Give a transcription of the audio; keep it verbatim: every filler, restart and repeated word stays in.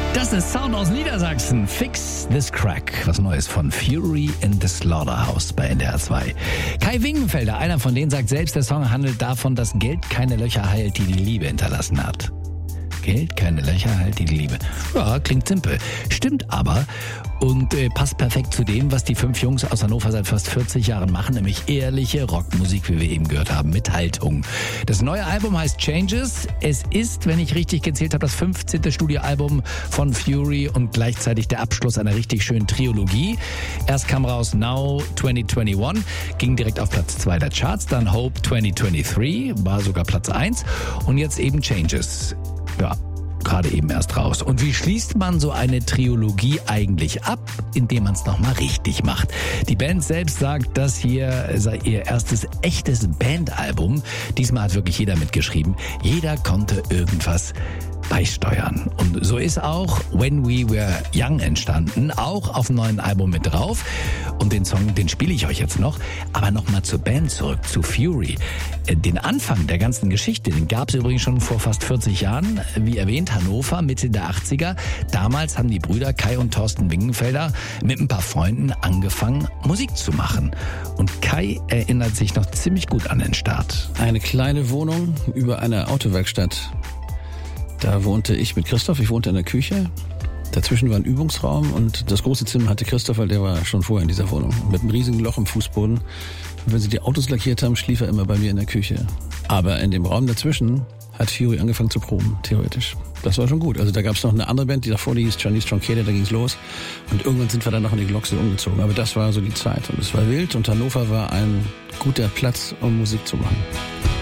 Das ist Sound aus Niedersachsen. Fix This Crack. Was Neues von Fury in the Slaughterhouse bei N D R zwei. Kai Wingenfelder, einer von denen, sagt selbst, der Song handelt davon, dass Geld keine Löcher heilt, die die Liebe hinterlassen hat. Geld keine Löcher heilt, die die Liebe. Ja, klingt simpel. Stimmt aber und äh, passt perfekt zu dem, was die fünf Jungs aus Hannover seit fast vierzig Jahren machen, nämlich ehrliche Rockmusik, wie wir eben gehört haben, mit Haltung. Das neue Album heißt Changes. Es ist, wenn ich richtig gezählt habe, das fünfzehnte Studioalbum von Fury und gleichzeitig der Abschluss einer richtig schönen Trilogie. Erst kam raus Now zwanzig einundzwanzig, ging direkt auf Platz zwei der Charts, dann Hope zwanzig dreiundzwanzig, war sogar Platz eins und jetzt eben Changes. Ja, gerade eben erst raus. Und wie schließt man so eine Trilogie eigentlich ab, indem man es nochmal richtig macht? Die Band selbst sagt, das hier sei ihr erstes echtes Bandalbum. Diesmal hat wirklich jeder mitgeschrieben. Jeder konnte irgendwas beisteuern. Und so ist auch When We Were Young entstanden, auch auf dem neuen Album mit drauf. Und den Song, den spiele ich euch jetzt noch. Aber nochmal zur Band zurück, zu Fury. Den Anfang der ganzen Geschichte, den gab es übrigens schon vor fast vierzig Jahren. Wie erwähnt, Hannover, Mitte der achtziger. Damals haben die Brüder Kai und Thorsten Wingenfelder mit ein paar Freunden angefangen, Musik zu machen. Und Kai erinnert sich noch ziemlich gut an den Start. Eine kleine Wohnung über einer Autowerkstatt. Da wohnte ich mit Christoph, ich wohnte in der Küche. Dazwischen war ein Übungsraum und das große Zimmer hatte Christoph, weil der war schon vorher in dieser Wohnung. Mit einem riesigen Loch im Fußboden. Und wenn sie die Autos lackiert haben, schlief er immer bei mir in der Küche. Aber in dem Raum dazwischen hat Fury angefangen zu proben, theoretisch. Das war schon gut. Also da gab es noch eine andere Band, die davor, die hieß Chinese Truncated, da ging's los. Und irgendwann sind wir dann noch in die Glocksee umgezogen. Aber das war so die Zeit. Und es war wild und Hannover war ein guter Platz, um Musik zu machen.